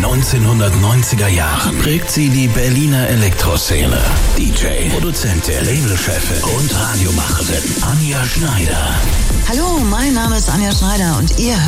1990er Jahren prägt sie die Berliner Elektroszene. DJ, Produzentin, Labelchefin und Radiomacherin Anja Schneider. Hallo, mein Name ist Anja Schneider und ihr hört